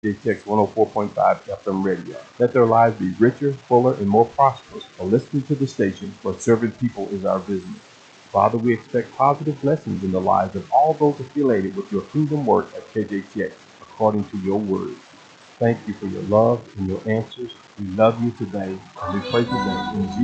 KJTX 104.5 FM radio. Let their lives be richer, fuller, and more prosperous for listening to the station where serving people is our business. Father, we expect positive blessings in the lives of all those affiliated with your kingdom work at KJTX according to your word. Thank you for your love and your answers. We love you today, and we pray today in Jesus'